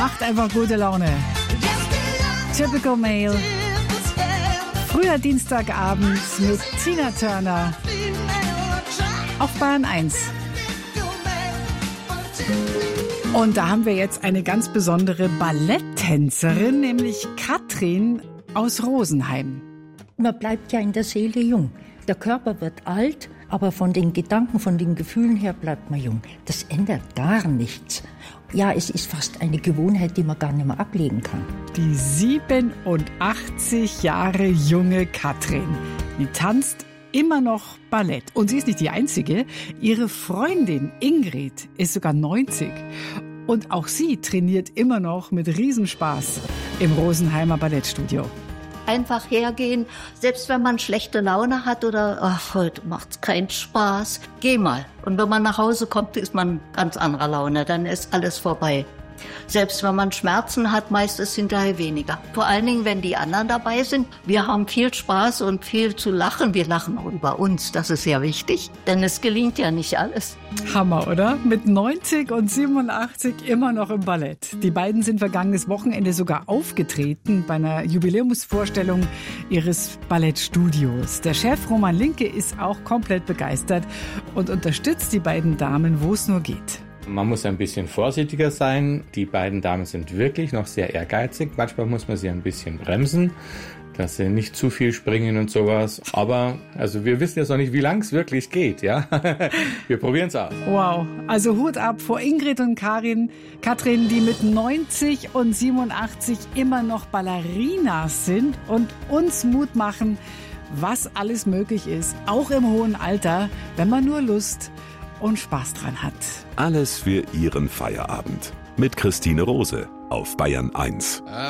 Macht einfach gute Laune. Typical Male. Früher Dienstagabends mit Tina Turner auf Bayern 1. Und da haben wir jetzt eine ganz besondere Balletttänzerin, nämlich Katrin aus Rosenheim. Man bleibt ja in der Seele jung. Der Körper wird alt, aber von den Gedanken, von den Gefühlen her bleibt man jung. Das ändert gar nichts. Ja, es ist fast eine Gewohnheit, die man gar nicht mehr ablegen kann. Die 87 Jahre junge Katrin, die tanzt immer noch Ballett. Und sie ist nicht die Einzige. Ihre Freundin Ingrid ist sogar 90. Und auch sie trainiert immer noch mit Riesenspaß im Rosenheimer Ballettstudio. Einfach hergehen, selbst wenn man schlechte Laune hat oder ach, heute macht's keinen Spaß, geh mal. Und wenn man nach Hause kommt, ist man ganz anderer Laune, dann ist alles vorbei. Selbst wenn man Schmerzen hat, meist ist hinterher weniger. Vor allen Dingen, wenn die anderen dabei sind. Wir haben viel Spaß und viel zu lachen. Wir lachen auch über uns, das ist ja wichtig, denn es gelingt ja nicht alles. Hammer, oder? Mit 90 und 87 immer noch im Ballett. Die beiden sind vergangenes Wochenende sogar aufgetreten bei einer Jubiläumsvorstellung ihres Ballettstudios. Der Chef Roman Linke ist auch komplett begeistert und unterstützt die beiden Damen, wo es nur geht. Man muss ein bisschen vorsichtiger sein. Die beiden Damen sind wirklich noch sehr ehrgeizig. Manchmal muss man sie ein bisschen bremsen, dass sie nicht zu viel springen und sowas. Aber also wir wissen jetzt noch nicht, wie lang es wirklich geht. Ja, wir probieren es aus. Wow, also Hut ab vor Ingrid und Katrin, die mit 90 und 87 immer noch Ballerinas sind und uns Mut machen, was alles möglich ist, auch im hohen Alter, wenn man nur Lust und Spaß dran hat. Alles für Ihren Feierabend. Mit Christine Rose auf Bayern 1.